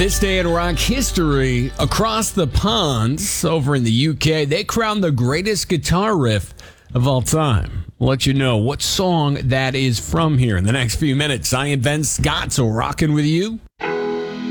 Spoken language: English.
This day in rock history, across the ponds over in the UK, they crowned the greatest guitar riff of all time. We'll let you know what song that is from here in the next few minutes. I am Ben Scott, so rocking with you